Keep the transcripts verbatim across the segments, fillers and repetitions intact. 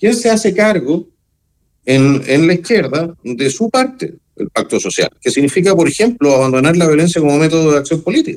¿quién se hace cargo en, en la izquierda de su parte del pacto social? Que significa, por ejemplo, abandonar la violencia como método de acción política.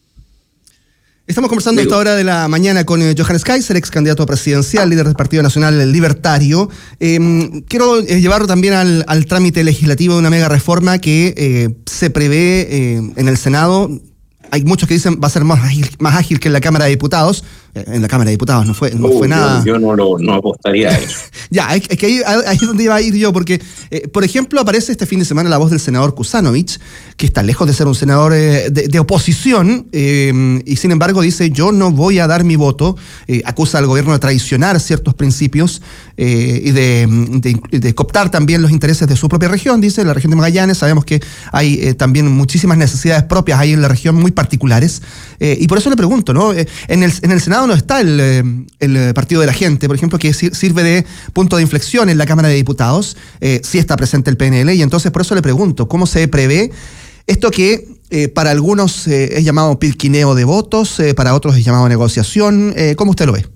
Estamos conversando a esta hora de la mañana con eh, Johannes Kaiser, ex candidato presidencial, líder del Partido Nacional Libertario. Eh, quiero eh, llevarlo también al, al trámite legislativo de una mega reforma que eh, se prevé eh, en el Senado. Hay muchos que dicen va a ser más ágil, más ágil que en la Cámara de Diputados. Eh, en la Cámara de Diputados no fue, no uh, fue nada. Yo, yo no, lo, no apostaría a eso. Ya, es que ahí, ahí es donde iba a ir yo, porque, eh, por ejemplo, aparece este fin de semana la voz del senador Kuzanovich, que está lejos de ser un senador eh, de, de oposición, eh, y sin embargo dice, yo no voy a dar mi voto, eh, acusa al gobierno de traicionar ciertos principios eh, y de, de, de cooptar también los intereses de su propia región, dice, la región de Magallanes. Sabemos que hay eh, también muchísimas necesidades propias ahí en la región, muy particulares, eh, y por eso le pregunto, ¿no? Eh, en, el, en el Senado no está el, eh, el Partido de la Gente, por ejemplo, que sirve de punto de inflexión en la Cámara de Diputados, eh, sí está presente el P N L, y entonces por eso le pregunto, ¿cómo se prevé esto que eh, para algunos eh, es llamado pilquineo de votos, eh, para otros es llamado negociación? Eh, ¿Cómo usted lo ve?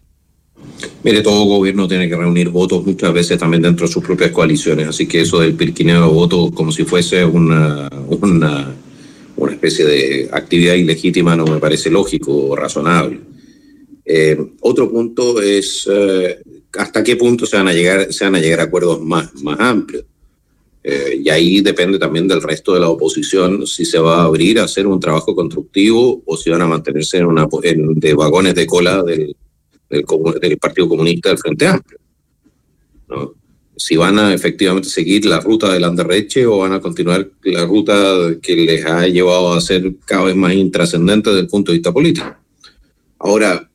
Mire, todo gobierno tiene que reunir votos muchas veces también dentro de sus propias coaliciones, así que eso del pilquineo de votos como si fuese una, una, una especie de actividad ilegítima no me parece lógico o razonable. Eh, otro punto es eh, hasta qué punto se van a llegar, se van a llegar a acuerdos más, más amplios. Eh, y ahí depende también del resto de la oposición si se va a abrir a hacer un trabajo constructivo o si van a mantenerse en una en, de vagones de cola del, del, del Partido Comunista del Frente Amplio, ¿no? Si van a efectivamente seguir la ruta del Anderreche o van a continuar la ruta que les ha llevado a ser cada vez más intrascendente desde el punto de vista político. Ahora,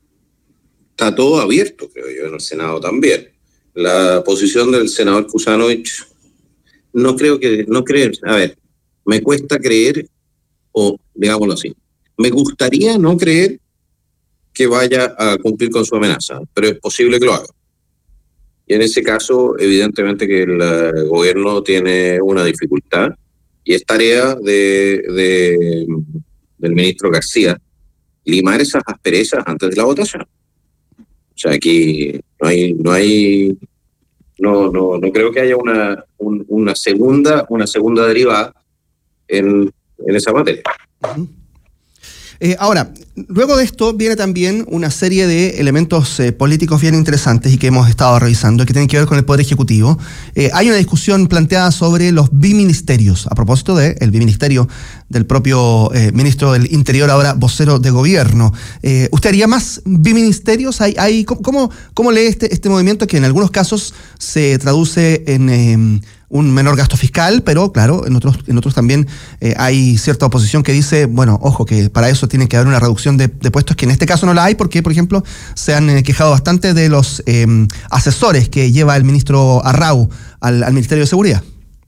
está todo abierto, creo yo, en el Senado también. La posición del senador Kuzanovich, no creo que, no creer, a ver, me cuesta creer, o digámoslo así, me gustaría no creer que vaya a cumplir con su amenaza, pero es posible que lo haga. Y en ese caso, evidentemente que el gobierno tiene una dificultad, y es tarea de, de, del ministro García limar esas asperezas antes de la votación. O sea, aquí no hay, no hay, no, no, no creo que haya una, un, una segunda, una segunda derivada en, en esa materia. Uh-huh. Eh, ahora, luego de esto viene también una serie de elementos eh, políticos bien interesantes y que hemos estado revisando, que tienen que ver con el Poder Ejecutivo. Eh, hay una discusión planteada sobre los biministerios, a propósito del biministerio del propio eh, ministro del Interior, ahora vocero de gobierno. Eh, ¿Usted haría más biministerios? ¿Hay, hay, ¿cómo, cómo lee este, este movimiento que en algunos casos se traduce en Eh, un menor gasto fiscal, pero claro, en otros, en otros también eh, hay cierta oposición que dice, bueno, ojo, que para eso tiene que haber una reducción de, de puestos, que en este caso no la hay, porque, por ejemplo, se han eh, quejado bastante de los eh, asesores que lleva el ministro Arrau al, al Ministerio de Seguridad?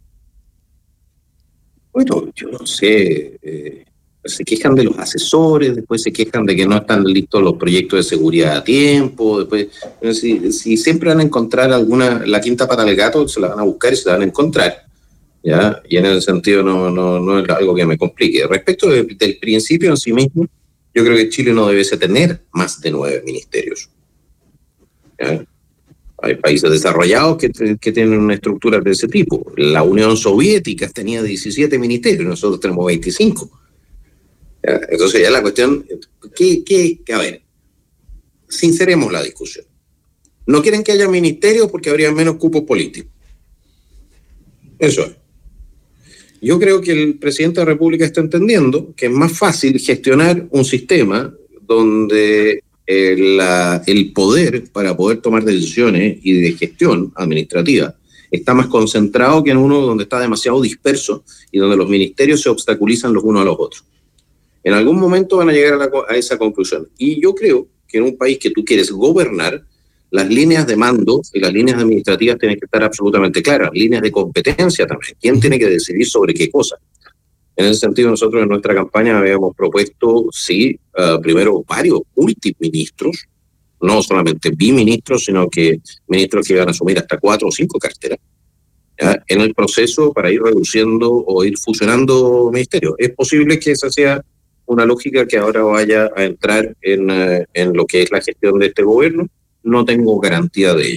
Bueno, yo no sé, eh, se quejan de los asesores, después se quejan de que no están listos los proyectos de seguridad a tiempo, después, si, si siempre van a encontrar alguna, la quinta pata del gato, se la van a buscar y se la van a encontrar, ¿ya? Y en ese sentido no, no, no es algo que me complique. Respecto de, del principio en sí mismo, yo creo que Chile no debiese tener más de nueve ministerios, ¿ya? Hay países desarrollados que, que tienen una estructura de ese tipo. La Unión Soviética tenía diecisiete ministerios, nosotros tenemos veinticinco. Entonces ya la cuestión, ¿qué, qué, a ver, sinceremos la discusión. No quieren que haya ministerios porque habría menos cupos políticos. Eso es. Yo creo que el presidente de la República está entendiendo que es más fácil gestionar un sistema donde el, la, el poder para poder tomar decisiones y de gestión administrativa está más concentrado que en uno donde está demasiado disperso y donde los ministerios se obstaculizan los unos a los otros. En algún momento van a llegar a, la, a esa conclusión. Y yo creo que en un país que tú quieres gobernar, las líneas de mando y las líneas administrativas tienen que estar absolutamente claras, líneas de competencia también. ¿Quién tiene que decidir sobre qué cosa? En ese sentido, nosotros en nuestra campaña habíamos propuesto, sí, uh, primero varios multiministros, no solamente biministros, sino que ministros que iban a asumir hasta cuatro o cinco carteras, ¿ya? En el proceso para ir reduciendo o ir fusionando ministerios. Es posible que esa sea una lógica que ahora vaya a entrar en, uh, en lo que es la gestión de este gobierno. No tengo garantía de ello.